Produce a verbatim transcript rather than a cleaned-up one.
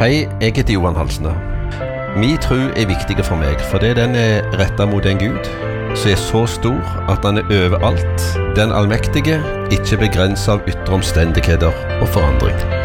Hei, jeg heter Johan Halsner. Min tro er viktig for meg, fordi den er rettet mot en Gud som er så stor at han er overalt, den allmektige, ikke begrenset av ytre omstendigheter og forandring.